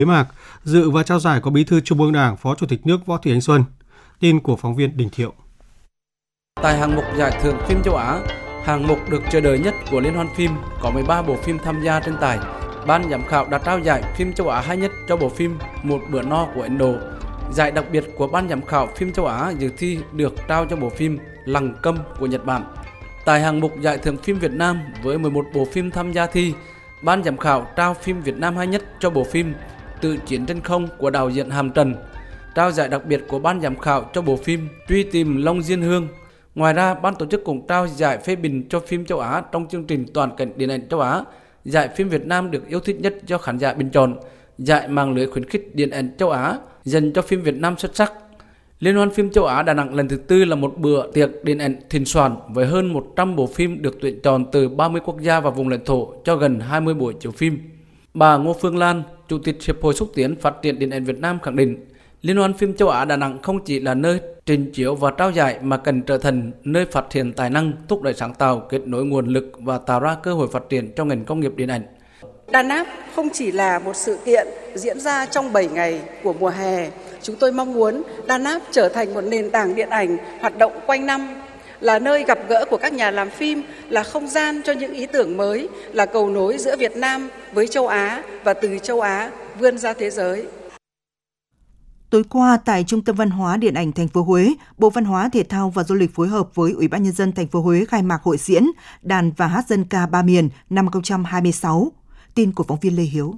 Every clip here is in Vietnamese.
Bế mạc, dự và trao giải có Bí thư Trung ương Đảng, Phó Chủ tịch nước Võ Thị Ánh Xuân. Tin của phóng viên Đình Thiệu. Tại hạng mục giải thưởng phim châu Á, hạng mục được chờ đợi nhất của Liên hoan phim, có 13 bộ phim tham gia tranh tài. Ban giám khảo đã trao giải phim châu Á hay nhất cho bộ phim Một bữa no của Ấn Độ. Giải đặc biệt của ban giám khảo phim châu Á dự thi được trao cho bộ phim Lặng câm của Nhật Bản. Tại hạng mục giải thưởng phim Việt Nam với 11 bộ phim tham gia thi, ban giám khảo trao phim Việt Nam hay nhất cho bộ phim Tự chiến trên không của đạo diễn Hàm Trần. Trao giải đặc biệt của ban giám khảo cho bộ phim Truy tìm Long Diên Hương. Ngoài ra, ban tổ chức cũng trao giải phê bình cho phim châu Á trong chương trình Toàn cảnh điện ảnh châu Á, giải phim Việt Nam được yêu thích nhất do khán giả bình chọn, giải mạng lưới khuyến khích điện ảnh châu Á dành cho phim Việt Nam xuất sắc. Liên hoan phim châu Á Đà Nẵng lần thứ tư là một bữa tiệc điện ảnh thịnh soạn với hơn 100 bộ phim được tuyển chọn từ 30 quốc gia và vùng lãnh thổ cho gần 20 buổi chiếu phim. Bà Ngô Phương Lan, Chủ tịch Hiệp hội Xúc tiến Phát triển Điện ảnh Việt Nam khẳng định, Liên hoan phim châu Á Đà Nẵng không chỉ là nơi trình chiếu và trao giải mà cần trở thành nơi phát hiện tài năng, thúc đẩy sáng tạo, kết nối nguồn lực và tạo ra cơ hội phát triển cho ngành công nghiệp điện ảnh. Đà Nẵng không chỉ là một sự kiện diễn ra trong 7 ngày của mùa hè. Chúng tôi mong muốn Đà Nẵng trở thành một nền tảng điện ảnh hoạt động quanh năm, là nơi gặp gỡ của các nhà làm phim, là không gian cho những ý tưởng mới, là cầu nối giữa Việt Nam với châu Á và từ châu Á vươn ra thế giới. Tối qua tại Trung tâm Văn hóa Điện ảnh thành phố Huế, Bộ Văn hóa Thể thao và Du lịch phối hợp với Ủy ban nhân dân thành phố Huế khai mạc hội diễn Đàn và hát dân ca ba miền năm 2026. Tin của phóng viên Lê Hiếu.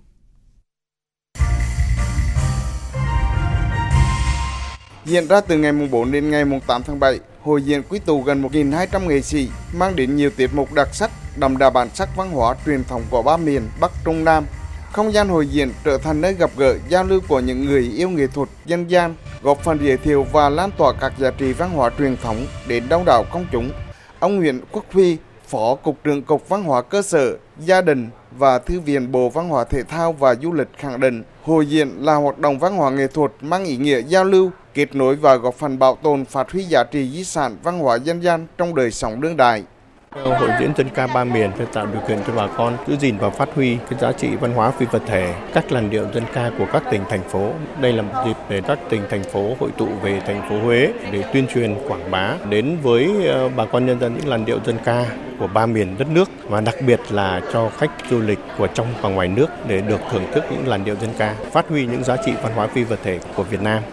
Diễn ra từ ngày 4 đến ngày 8 tháng 7, hội diễn quy tụ gần 1.200 nghệ sĩ, mang đến nhiều tiết mục đặc sắc, đậm đà bản sắc văn hóa truyền thống của ba miền Bắc Trung Nam. Không gian hội diễn trở thành nơi gặp gỡ, giao lưu của những người yêu nghệ thuật dân gian, góp phần giới thiệu và lan tỏa các giá trị văn hóa truyền thống đến đông đảo công chúng. Ông Nguyễn Quốc Huy, Phó Cục trưởng Cục Văn hóa Cơ sở, Gia đình và Thư viện Bộ Văn hóa Thể thao và Du lịch khẳng định, hội diễn là hoạt động văn hóa nghệ thuật mang ý nghĩa giao lưu, kết nối và góp phần bảo tồn phát huy giá trị di sản văn hóa dân gian trong đời sống đương đại. Hội diễn dân ca ba miền sẽ tạo điều kiện cho bà con giữ gìn và phát huy cái giá trị văn hóa phi vật thể, các làn điệu dân ca của các tỉnh thành phố. Đây là một dịp để các tỉnh thành phố hội tụ về thành phố Huế để tuyên truyền quảng bá đến với bà con nhân dân những làn điệu dân ca của ba miền đất nước, và đặc biệt là cho khách du lịch của trong và ngoài nước để được thưởng thức những làn điệu dân ca, phát huy những giá trị văn hóa phi vật thể của Việt Nam.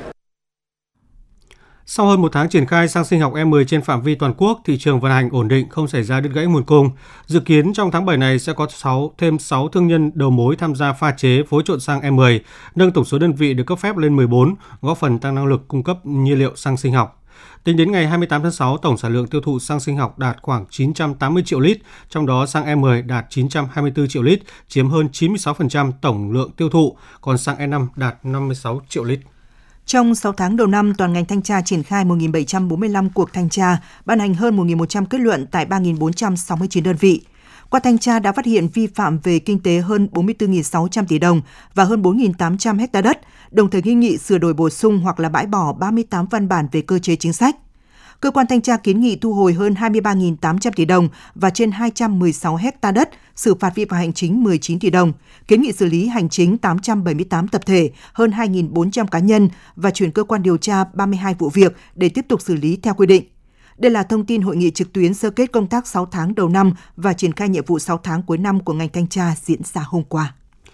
Sau hơn một tháng triển khai xăng sinh học E10 trên phạm vi toàn quốc, thị trường vận hành ổn định, không xảy ra đứt gãy nguồn cung. Dự kiến trong tháng 7 này sẽ có thêm 6 thương nhân đầu mối tham gia pha chế phối trộn xăng E10, nâng tổng số đơn vị được cấp phép lên 14, góp phần tăng năng lực cung cấp nhiên liệu xăng sinh học. Tính đến ngày 28 tháng 6, tổng sản lượng tiêu thụ xăng sinh học đạt khoảng 980 triệu lít, trong đó xăng E10 đạt 924 triệu lít, chiếm hơn 96% tổng lượng tiêu thụ, còn xăng E5 đạt 56 triệu lít. Trong 6 tháng đầu năm, toàn ngành thanh tra triển khai 1.745 cuộc thanh tra, ban hành hơn 1.100 kết luận tại 3.469 đơn vị. Qua thanh tra đã phát hiện vi phạm về kinh tế hơn 44.600 tỷ đồng và hơn 4.800 ha đất, đồng thời nghi nghị sửa đổi bổ sung hoặc là bãi bỏ 38 văn bản về cơ chế chính sách. Cơ quan thanh tra kiến nghị thu hồi hơn 23.800 tỷ đồng và trên 216 ha đất, xử phạt vi phạm hành chính 19 tỷ đồng, kiến nghị xử lý hành chính 878 tập thể, hơn 2.400 cá nhân và chuyển cơ quan điều tra 32 vụ việc để tiếp tục xử lý theo quy định. Đây là thông tin hội nghị trực tuyến sơ kết công tác 6 tháng đầu năm và triển khai nhiệm vụ 6 tháng cuối năm của ngành thanh tra diễn ra hôm qua.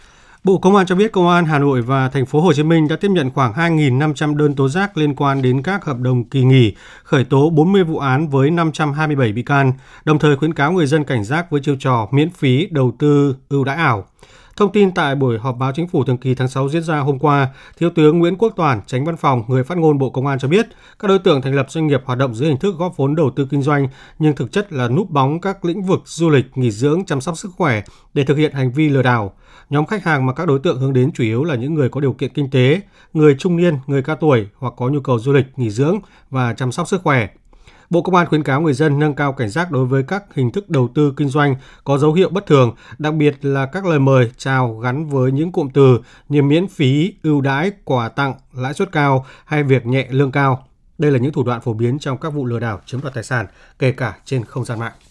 Bộ Công an cho biết Công an Hà Nội và Thành phố Hồ Chí Minh đã tiếp nhận khoảng 2.500 đơn tố giác liên quan đến các hợp đồng kỳ nghỉ, khởi tố 40 vụ án với 527 bị can, đồng thời khuyến cáo người dân cảnh giác với chiêu trò miễn phí đầu tư ưu đãi ảo. Thông tin tại buổi họp báo Chính phủ thường kỳ tháng 6 diễn ra hôm qua, Thiếu tướng Nguyễn Quốc Toản, Chánh Văn phòng, người phát ngôn Bộ Công an cho biết, các đối tượng thành lập doanh nghiệp hoạt động dưới hình thức góp vốn đầu tư kinh doanh, nhưng thực chất là núp bóng các lĩnh vực du lịch, nghỉ dưỡng, chăm sóc sức khỏe để thực hiện hành vi lừa đảo. Nhóm khách hàng mà các đối tượng hướng đến chủ yếu là những người có điều kiện kinh tế, người trung niên, người cao tuổi hoặc có nhu cầu du lịch, nghỉ dưỡng và chăm sóc sức khỏe. Bộ Công an khuyến cáo người dân nâng cao cảnh giác đối với các hình thức đầu tư kinh doanh có dấu hiệu bất thường, đặc biệt là các lời mời, chào gắn với những cụm từ như miễn phí, ưu đãi, quà tặng, lãi suất cao hay việc nhẹ lương cao. Đây là những thủ đoạn phổ biến trong các vụ lừa đảo chiếm đoạt tài sản, kể cả trên không gian mạng.